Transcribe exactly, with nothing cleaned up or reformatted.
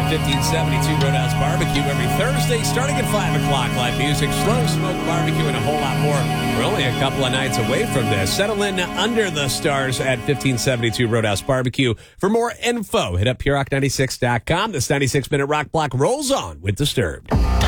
fifteen seventy-two Roadhouse Barbecue every Thursday starting at five o'clock. Live music, slow smoke barbecue, and a whole lot more. We're only a couple of nights away from this. Settle in under the stars at fifteen seventy-two Roadhouse Barbecue. For more info, hit up pure rock ninety-six dot com. This ninety-six minute rock block rolls on with Disturbed.